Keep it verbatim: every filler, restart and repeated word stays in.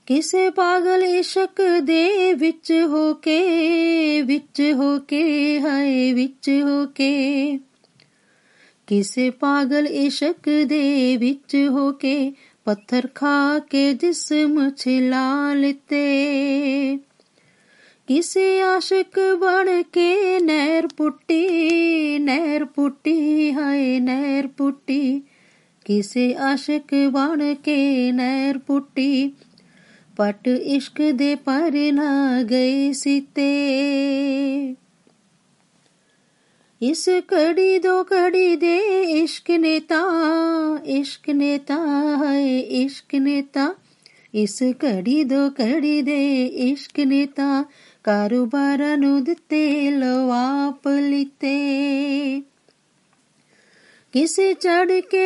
ਕਿਸੇ ਪਾਗਲ ਇਸ਼ਕ ਦੇ ਵਿੱਚ ਹੋ ਕੇ, ਵਿੱਚ ਹੋ ਕੇ, ਹਾਏ ਵਿੱਚ ਹੋ ਕੇ, ਕਿਸੇ ਪਾਗਲ ਇਸ਼ਕ ਦੇ ਵਿੱਚ ਹੋ ਕੇ, ਪੱਥਰ ਖਾ ਕੇ ਜਿਸਮ ਛਿਲਾ ਲਿੱਤੇ। ਕਿਸੇ ਆਸ਼ਿਕ ਬਣ ਕੇ ਨਹਿਰ ਪੁੱਟੀ, ਨਹਿਰ ਪੁੱਟੀ, ਹਾਏ ਨਹਿਰ ਪੁੱਟੀ, ਕਿਸੇ ਆਸ਼ਿਕ ਬਣ ਕੇ ਨਹਿਰ ਪੁੱਟੀ, ਪਟ ਇਸ਼ਕ ਦੇ ਪਰ ਨਾ ਗਏ ਸੀਤੇ। ਇਸ ਘੜੀ ਦੋ ਘੜੀ ਦੇ ਇਸ਼ਕ ਨੇ ਤਾਂ, ਇਸ਼ਕ ਨੇ ਤਾਂ, ਹਾਏ ਇਸ਼ਕ ਨੇ ਤਾਂ, ਇਸ ਘੜੀ ਦੋ ਘੜੀ ਦੇ ਇਸ਼ਕ ਨੇ ਤਾਂ, ਕਾਰੋਬਾਰਾਂ ਨੂੰ ਦਿੱਤੇ ਲਵਾ ਪਲੀਤੇ। ਕਿਸੇ ਚੜ ਕੇ